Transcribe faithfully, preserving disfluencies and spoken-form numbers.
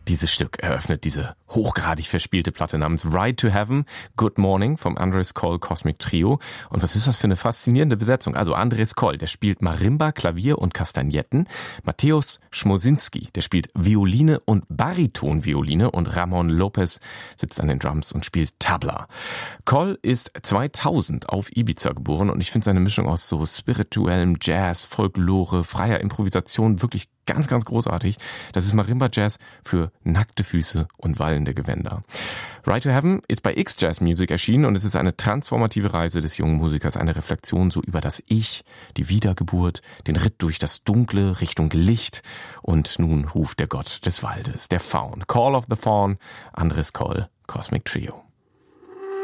Dieses Stück eröffnet diese hochgradig verspielte Platte namens Ride to Heaven, Good Morning vom Andres Coll Cosmic Trio. Und was ist das für eine faszinierende Besetzung? Also Andres Coll, der spielt Marimba, Klavier und Kastagnetten. Mateusz Smoczynski, der spielt Violine und Baritonvioline. Und Ramon Lopez sitzt an den Drums und spielt Tabla. Coll ist zweitausend auf Ibiza geboren und ich finde seine Mischung aus so spirituellem Jazz, Folklore, freier Improvisation wirklich ganz, ganz großartig. Das ist Marimba-Jazz für nackte Füße und wallende Gewänder. Ride to Heaven ist bei X-Jazz Music erschienen und es ist eine transformative Reise des jungen Musikers, eine Reflexion so über das Ich, die Wiedergeburt, den Ritt durch das Dunkle Richtung Licht und nun ruft der Gott des Waldes, der Faun. Call of the Faun, Andres Coll, Cosmic Trio.